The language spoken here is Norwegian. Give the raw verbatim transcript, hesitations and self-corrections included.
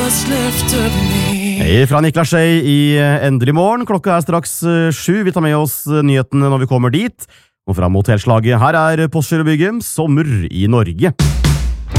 has lifted me. Hei fra Niklas Skei i Endelig morgen. Klokka er straks eh, sju. Vi tar med oss eh, nyhetene når vi kommer dit. Og fram mot helslaget, her er Postgirobygget, sommer i Norge.